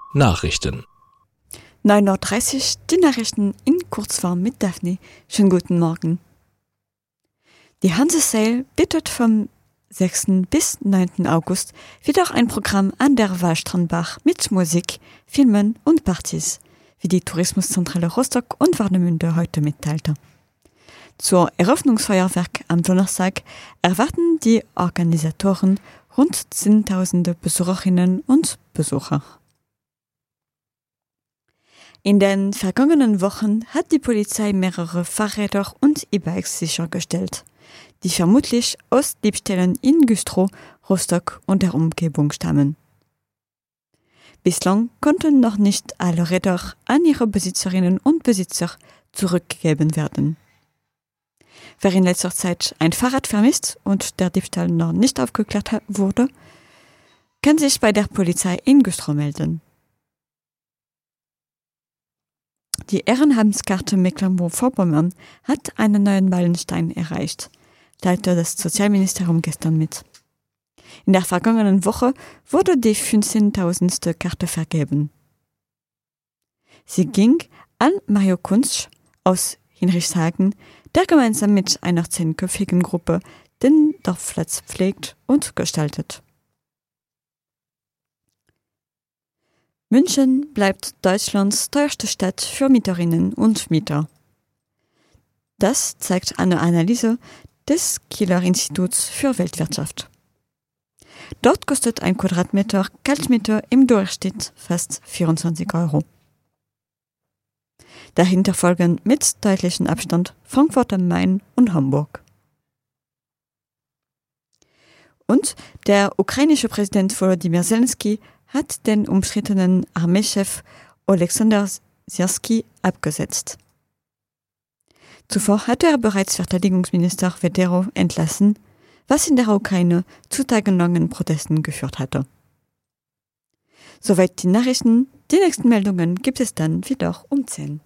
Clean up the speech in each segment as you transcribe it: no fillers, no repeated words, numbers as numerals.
Nachrichten. 9:30 Uhr, die Nachrichten in Kurzform mit Daphne. Schönen guten Morgen. Die Hanse Sail bietet vom 6. bis 9. August wieder ein Programm an der Wallstrandbach mit Musik, Filmen und Partys, wie die Tourismuszentrale Rostock und Warnemünde heute mitteilte. Zur Eröffnungsfeuerwerk am Donnerstag erwarten die Organisatoren rund 10.000 Besucherinnen und Besucher. In den vergangenen Wochen hat die Polizei mehrere Fahrräder und E-Bikes sichergestellt, die vermutlich aus Diebstählen in Güstrow, Rostock und der Umgebung stammen. Bislang konnten noch nicht alle Räder an ihre Besitzerinnen und Besitzer zurückgegeben werden. Wer in letzter Zeit ein Fahrrad vermisst und der Diebstahl noch nicht aufgeklärt wurde, kann sich bei der Polizei in Güstrow melden. Die Ehrenamtskarte Mecklenburg-Vorpommern hat einen neuen Meilenstein erreicht, teilte das Sozialministerium gestern mit. In der vergangenen Woche wurde die 15.000. Karte vergeben. Sie ging an Mario Kunsch aus Hinrichshagen, der gemeinsam mit einer 10-köpfigen Gruppe den Dorfplatz pflegt und gestaltet. München bleibt Deutschlands teuerste Stadt für Mieterinnen und Mieter. Das zeigt eine Analyse des Kieler Instituts für Weltwirtschaft. Dort kostet ein Quadratmeter Kaltmiete im Durchschnitt fast 24 €. Dahinter folgen mit deutlichem Abstand Frankfurt am Main und Hamburg. Und der ukrainische Präsident Volodymyr Zelensky hat den umstrittenen Armeechef Oleksandr Syrskyi abgesetzt. Zuvor hatte er bereits Verteidigungsminister Fedorov entlassen, was in der Ukraine zu tagelangen Protesten geführt hatte. Soweit die Nachrichten. Die nächsten Meldungen gibt es dann wieder um 10.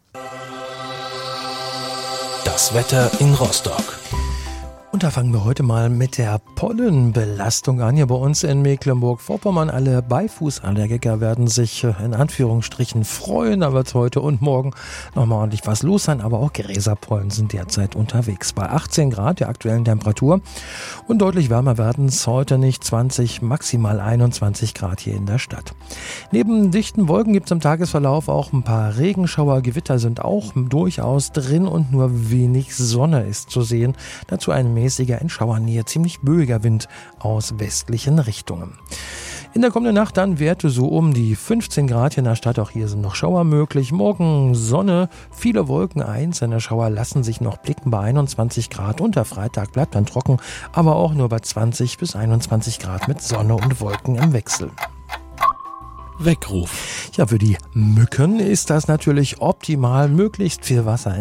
Das Wetter in Rostock. Und da fangen wir heute mal mit der Pollenbelastung an. Hier bei uns in Mecklenburg-Vorpommern. Alle Beifußallergiker werden sich in Anführungsstrichen freuen. Da wird heute und morgen nochmal ordentlich was los sein. Aber auch Gräserpollen sind derzeit unterwegs. Bei 18 Grad der aktuellen Temperatur. Und deutlich wärmer werden es heute nicht. 20, maximal 21 Grad hier in der Stadt. Neben dichten Wolken gibt es im Tagesverlauf auch ein paar Regenschauer. Gewitter sind auch durchaus drin und nur wenig Sonne ist zu sehen. Dazu ein mäßiger, in Schauernähe ziemlich böiger Wind aus westlichen Richtungen. In der kommenden Nacht dann Werte so um die 15 Grad hier in der Stadt. Auch hier sind noch Schauer möglich. Morgen Sonne, viele Wolken, einzelne Schauer lassen sich noch blicken bei 21 Grad. Und der Freitag bleibt dann trocken, aber auch nur bei 20 bis 21 Grad mit Sonne und Wolken im Wechsel. Weckruf. Ja, für die Mücken ist das natürlich optimal, möglichst viel Wasser